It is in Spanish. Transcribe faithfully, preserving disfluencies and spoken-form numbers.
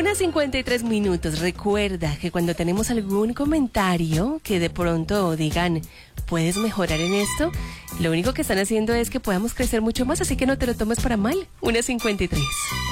Una cincuenta y tres minutos. Recuerda que cuando tenemos algún comentario que de pronto digan, ¿puedes mejorar en esto? Lo único que están haciendo es que podamos crecer mucho más, así que no te lo tomes para mal. Una cincuenta y tres.